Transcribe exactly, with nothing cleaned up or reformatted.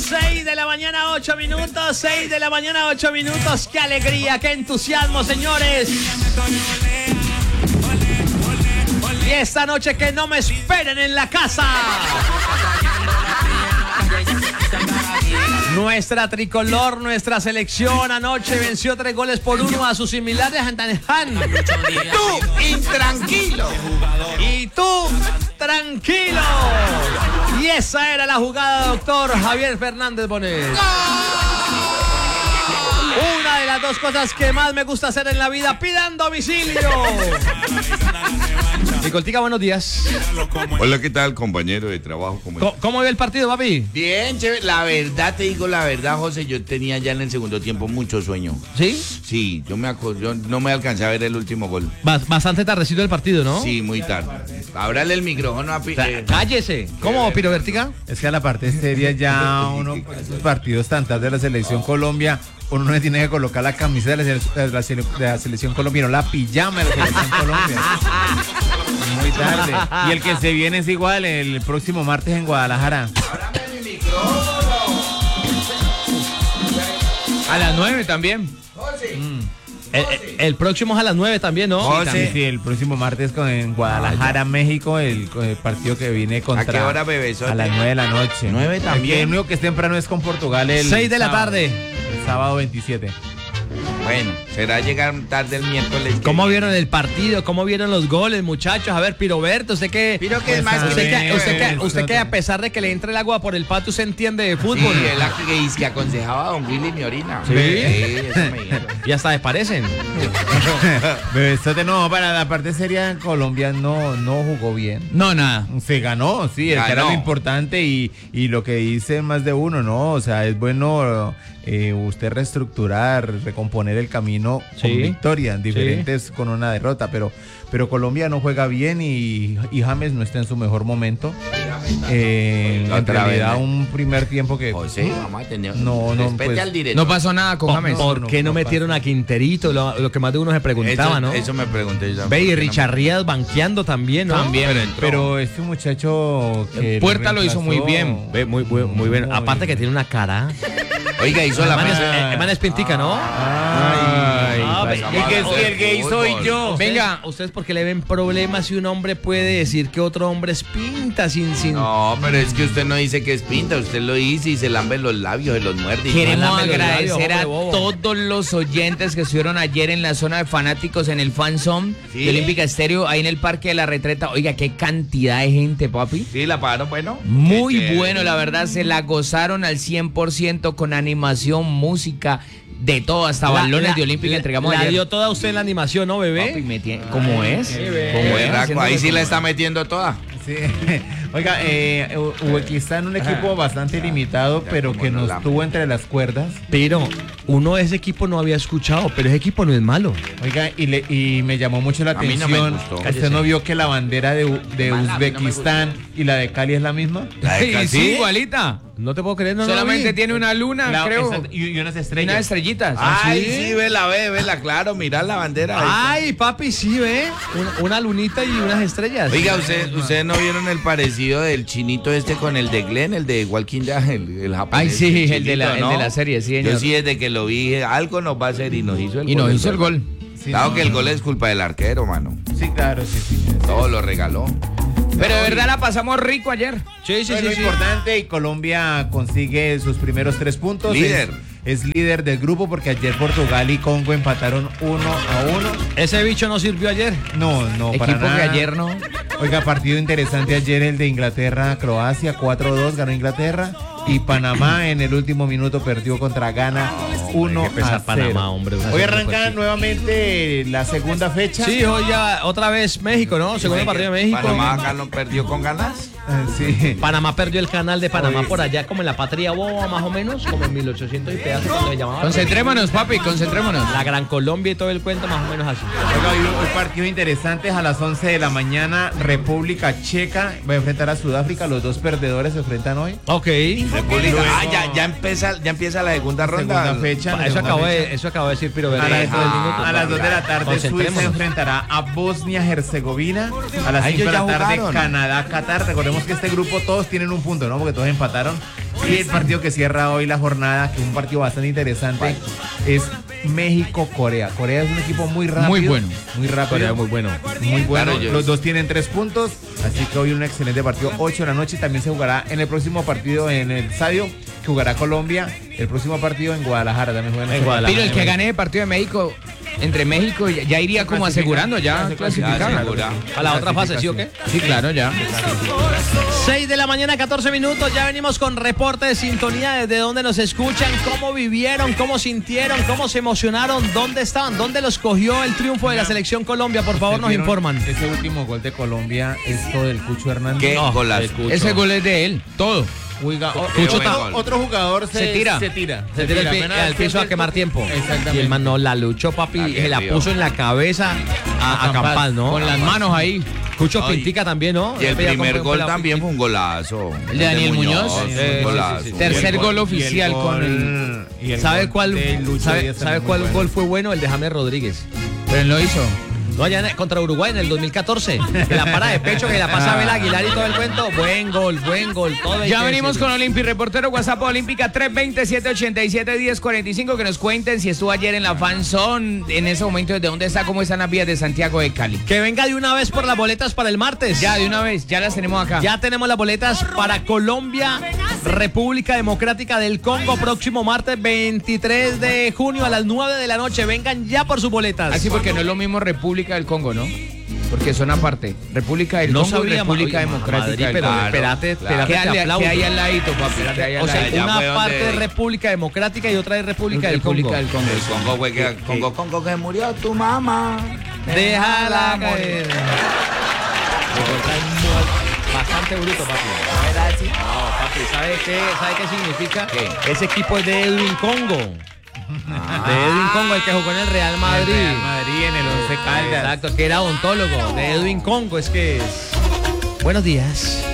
seis de la mañana, ocho minutos. seis de la mañana, ocho minutos. ¡Qué alegría, qué entusiasmo, señores! Y esta noche que no me esperen en la casa. Nuestra tricolor, nuestra selección anoche venció tres goles por uno a sus similares Antanejan. Tú, intranquilo. Y tú, tranquilo. Y esa era la jugada, doctor Javier Fernández Bonet. Una de las dos cosas que más me gusta hacer en la vida, pidan domicilio. Nicoltica, buenos días. Hola, ¿qué tal, compañero de trabajo? ¿Cómo, ¿Cómo, cómo vio el partido, papi? Bien, chévere. La verdad, te digo la verdad, José, yo tenía ya en el segundo tiempo mucho sueño. ¿Sí? Sí, yo, me aco- yo no me alcancé a ver el último gol. Bas- bastante tardecito el partido, ¿no? Sí, muy tarde. Ábrale el micrófono a Pi- O sea, eh, cállese. ¿Cómo, Piro Vertiga? Es que a la parte seria ya uno, con esos partidos tan tarde de la selección Colombia, uno no le tiene que colocar la camisa de la, sele- de la sele- de la selección Colombia, no la pijama de la selección Colombia. Muy tarde. Y el que se viene es igual, el próximo martes en Guadalajara. Ábrame el micrófono. A las nueve también. José. El, el- el próximo es a las nueve también, ¿no? Sí, también, sí, el próximo martes con, en Guadalajara, México, el, el partido que viene contra... ¿A qué hora, bebesote? A las nueve de la noche. ¿Nueve también? El, que- el único que es temprano es con Portugal el Seis de la sábado, tarde. El sábado veintisiete. Bueno, será llegar tarde el miércoles. que ¿Cómo viene. vieron el partido? ¿Cómo vieron los goles, muchachos? A ver, Piroberto, usted que... Piro, que es más Usted que... que, usted, que, Eh, usted que a pesar de que le entre el agua por el pato, se entiende de Sí, fútbol. es la que, dice que aconsejaba a don Willy mi orina. ¿Sí? eso me dijeron. Y hasta desparecen. Bebesote, no, para la parte seria, Colombia no, no jugó bien. No, nada. Se ganó, sí, el que era Ganó. lo importante y, y lo que dice más de uno, ¿no? O sea, es bueno eh, usted reestructurar, recomponer el camino con Sí, victorias, diferentes con una derrota, pero, pero Colombia no juega bien y, y James no está en su mejor momento. Eh, en Otra realidad, vez, ¿eh? un primer tiempo que... José, vamos a tener... No, no, Respete pues, al director. No pasó nada con James. no, ¿Por qué no, no metieron pasa. a Quinterito? Lo, lo que más de uno se preguntaba, eso, ¿no? Eso me pregunté yo. Ve, y ¿Por qué no Richard me- Rías banqueando también, ¿no? También. Pero entró. Pero este muchacho que Puerta lo hizo muy bien. Ve, muy, muy, muy bien. Muy Aparte que bien. tiene una cara. Oiga, hizo El la man es, mesa. el man es pintica, ¿no? Ay, Ah, pues, ve- y que Vamos a y el gay ver soy fútbol. yo. Ustedes- Venga. ¿Ustedes por qué le ven problemas si un hombre puede decir que otro hombre es pinta sin... sin... No, pero es que usted no dice que es pinta, usted lo dice y se lambe los labios, se los muerde. y- Queremos Mándame los agradecer labios, a hombre bobo. todos los oyentes que estuvieron ayer en la zona de fanáticos en el Fan Zone Sí. de Olímpica Estéreo, ahí en el Parque de la Retreta. Oiga, qué cantidad de gente, papi. Sí, la pagaron, bueno. Muy Qué bueno, chévere. la verdad, se la gozaron al cien por ciento con animación, música, de todo, hasta La- balones la- de Olímpica la- entregamos La ayer. dio toda usted en la animación, ¿no, bebé? Papi, me tiene- ¿Cómo es? ¿Cómo es? Berraco, ahí sí la está metiendo toda. Sí. Oiga, eh, Uzbekistán, un equipo bastante limitado, ya pero como que no nos la- tuvo entre las cuerdas. Pero uno de ese equipo no había escuchado, pero ese equipo no es malo. Oiga, y, le, y me llamó mucho la A mí no me atención. gustó. ¿Usted Cállese. no vio que la bandera de, U- de Mala, a mí no me Uzbekistán y la de Cali es la misma? La de Sí, Cali. sí, igualita. No te puedo creer, no, no lo Solamente vi. tiene una luna, La- creo. exacto, y, y unas Y estrellas. unas estrellitas. Ay, ¿sí? sí, vela, ve, vela, claro, mira la bandera. ahí. Ay, papi, sí, ve. Una, una lunita y unas estrellas. Oiga, ¿usted, ¿ustedes no vieron el parecido del chinito este con el de Glenn, el de Walking Dead, el, el japonés? Ay, sí, el el de la- chinito, el de la serie, sí, señor. Yo sí, desde que lo vi, dije, algo nos va a hacer y nos hizo el Y gol. nos hizo el gol. Sí, Claro no, que el no. gol es culpa del arquero, mano. Sí, claro, sí, sí. Todo lo regaló. Pero de verdad la pasamos rico ayer. Sí, sí, Bueno, sí, sí. importante, y Colombia consigue sus primeros tres puntos. Líder. Es, es líder del grupo porque ayer Portugal y Congo empataron uno a uno. Ese bicho no sirvió ayer. No, no, para Equipo nada. que ayer no. Oiga, partido interesante ayer el de Inglaterra-Croacia, cuatro dos ganó Inglaterra. Y Panamá en el último minuto perdió contra Ghana uno qué pesar a cero. Panamá, hombre, una Hoy segunda arranca partida. nuevamente la segunda fecha. Sí, hoy ya otra vez México, ¿no? Segundo partido de México. Panamá acá no perdió con ganas. Ah, sí. Panamá perdió el canal de Panamá Oye. por allá, como en la patria boba, más o menos, como en mil ochocientos y pedazos, cuando le llamaban. Concentrémonos, papi, concentrémonos. La Gran Colombia y todo el cuento, más o menos así. Oiga, hoy un partido interesante a las once de la mañana. República Checa va a enfrentar a Sudáfrica. Los dos perdedores se enfrentan hoy. Ok. República. Luego- Ah, ya, ya empieza, ya empieza la segunda ronda. Segunda fecha. Eso segunda acabo, fecha. de, eso acabo de decir, pero A las, dentro del minuto. a las dos de la tarde Suiza Concentrémonos. enfrentará a Bosnia-Herzegovina. A las Ah, cinco de ellos la ya tarde jugaron. Canadá-Qatar. Recordemos que este grupo todos tienen un punto, ¿no? Porque todos empataron. Y el partido que cierra hoy la jornada, que es un partido bastante interesante, es México-Corea. Corea es un equipo muy rápido. Muy bueno. Muy rápido. Corea muy bueno. Muy bueno. Claro, yo- Los dos tienen tres puntos. Así que hoy un excelente partido. ocho de la noche. También se jugará en el próximo partido en el estadio que jugará Colombia. El próximo partido en Guadalajara. También juegan En Guadalajara. Pero el que gane el partido de México, entre México, ya, ya iría como clasifica. asegurando, ya Ya se clasificado. clasifica. asegura. A la otra fase, ¿sí o qué? Sí, claro, ya. seis de la mañana, catorce minutos. Ya venimos con reporte de sintonía desde donde nos escuchan, cómo vivieron, cómo sintieron, cómo se emocionaron, dónde estaban, dónde los cogió el triunfo de la selección Colombia. Por favor, nos ¿Vieron informan. Ese último gol de Colombia, esto del Cucho Hernández. Qué No, golazo. el Cucho. Ese gol es de él, todo. Oiga, o- Qué otro, buen gol. otro jugador se, Se tira. Se tira. Se tira el pi- Apenas al piso a siente quemar el- tiempo. Exactamente. Y el man no la luchó, papi, La y se la guerrió. puso en la cabeza a, a Campal, ¿no? Con las manos ahí. Cucho Ay. Pintica también, ¿no? Y el Veía primer cómo gol fue la- también fue un golazo. El de Daniel Muñoz. un Sí, sí, golazo. sí, sí. Tercer Y el gol y el oficial gol- con el... y el ¿Sabe gol cuál, de Lucho sabe, Díaz sabe también cuál muy gol bueno. fue bueno? El de James Rodríguez. Pero él lo hizo. No, allá en- contra Uruguay en el dos mil catorce. Que la para de pecho, que la pasa a Abel Aguilar y todo el cuento. Buen gol, buen gol. Todo hay Ya que venimos decirlo. con Olimpi, reportero WhatsApp Olímpica tres veinte, siete ochenta y siete, diez cuarenta y cinco, que nos cuenten si estuvo ayer en la Fan Zone, en ese momento, desde dónde está, cómo están las vías de Santiago de Cali. Que venga de una vez por las boletas para el martes. Ya, de una vez, ya las tenemos acá. Ya tenemos las boletas para Colombia, República Democrática del Congo, próximo martes veintitrés de junio a las nueve de la noche. Vengan ya por sus boletas. Así porque no es lo mismo República del Congo, ¿no? Porque son aparte. República del No Congo y sabría, República oye, Democrática Madrid, del pero Congo. espérate, claro. espérate, ¿Qué te hay, aplaudo. qué hay al ladito, papi? ¿Qué hay al O sea, ladito? Ya una fue donde- parte de República Democrática y otra de República del República Congo. del Congo. El Congo, güey, que Congo, Congo, que murió tu mamá. Déjala caer. Bastante bruto, papi. No, papi, ¿sabe qué, ¿sabe qué significa? ¿Qué? Ese equipo es de Edwin Congo. De Edwin Congo, el que jugó en el Real Madrid. El Real Madrid en el Once Caldas. Exacto, que era odontólogo. De Edwin Congo, es que es. Buenos días.